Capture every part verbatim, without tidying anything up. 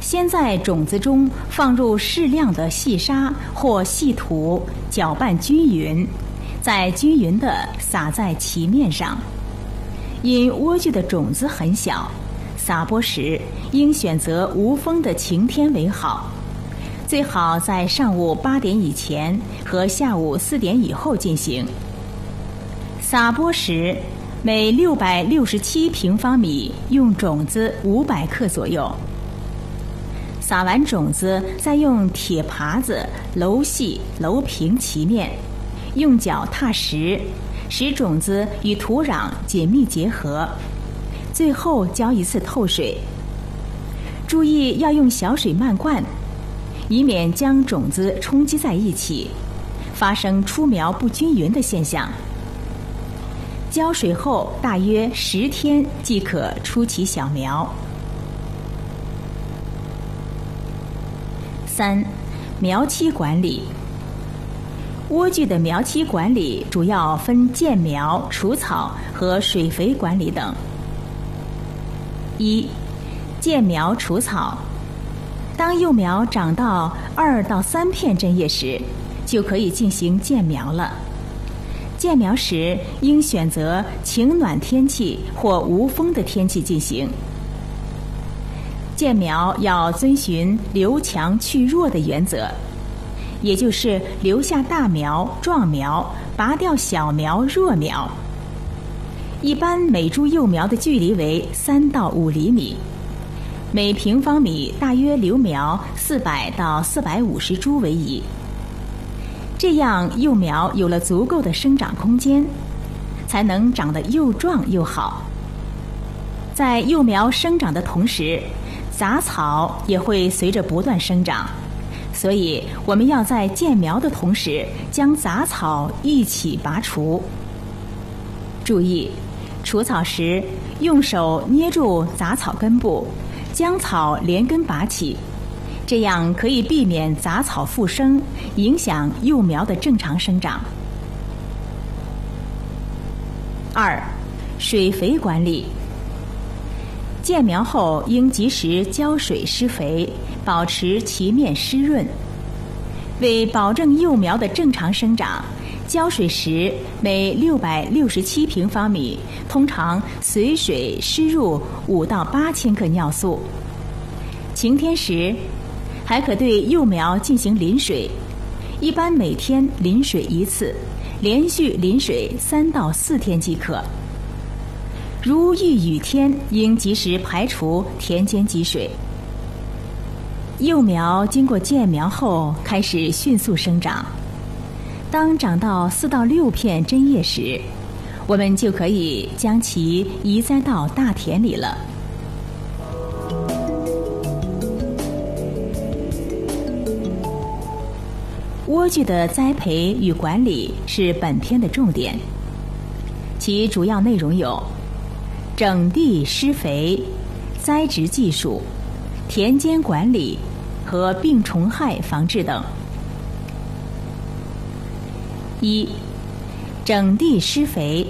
先在种子中放入适量的细沙或细土，搅拌均匀，再均匀地撒在其面上。因莴苣的种子很小，撒播时应选择无风的晴天为好，最好在上午八点以前和下午四点以后进行。撒播时，每六百六十七平方米用种子五百克左右。撒完种子，再用铁耙子揉细揉平其面，用脚踏实，使种子与土壤紧密结合。最后浇一次透水，注意要用小水漫灌，以免将种子冲击在一起，发生出苗不均匀的现象。浇水后大约十天即可出其小苗。三、苗期管理。莴苣的苗期管理主要分间苗、除草和水肥管理等。一、间苗除草。当幼苗长到二到三片针叶时，就可以进行间苗了。间苗时应选择晴暖天气或无风的天气进行。间苗要遵循留强去弱的原则，也就是留下大苗、壮苗，拔掉小苗、弱苗。一般每株幼苗的距离为三到五厘米，每平方米大约留苗四百到四百五十株为宜。这样幼苗有了足够的生长空间，才能长得又壮又好。在幼苗生长的同时，杂草也会随着不断生长，所以我们要在间苗的同时将杂草一起拔除。注意，除草时用手捏住杂草根部，将草连根拔起，这样可以避免杂草复生，影响幼苗的正常生长。二、水肥管理。间苗后应及时浇水施肥，保持其面湿润。为保证幼苗的正常生长，浇水时每六百六十七平方米通常随水施入五到八千克尿素。晴天时还可对幼苗进行淋水，一般每天淋水一次，连续淋水三到四天即可。如遇雨天，应及时排除田间积水。幼苗经过间苗后开始迅速生长，当长到四到六片针叶时，我们就可以将其移栽到大田里了。莴苣的栽培与管理是本篇的重点，其主要内容有整地施肥、栽植技术、田间管理和病虫害防治等。一、整地施肥。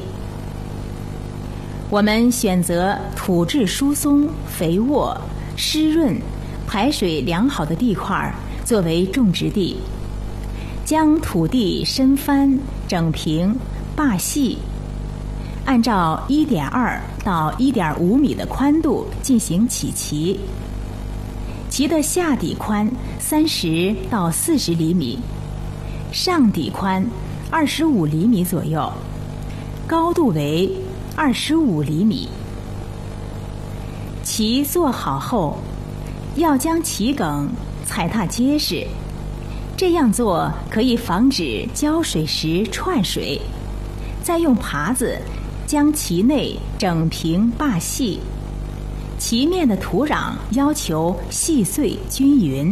我们选择土质疏松、肥沃、湿润、排水良好的地块作为种植地，将土地深翻、整平、坝细，按照一点二到一点五米的宽度进行起畦，畦的下底宽三十到四十厘米，上底宽二十五厘米左右，高度为二十五厘米。畦做好后，要将畦梗踩踏结实，这样做可以防止浇水时串水。再用耙子将畦内整平坝细，畦面的土壤要求细碎均匀。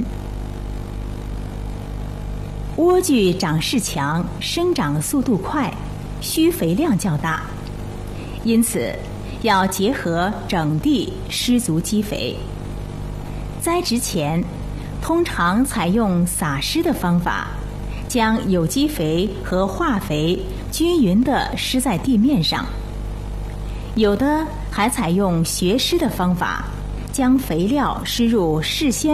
莴苣长势强，生长速度快，需肥量较大，因此要结合整地施足基肥。栽植前通常采用撒施的方法，将有机肥和化肥均匀地施在地面上。有的还采用学施的方法，将肥料施入事先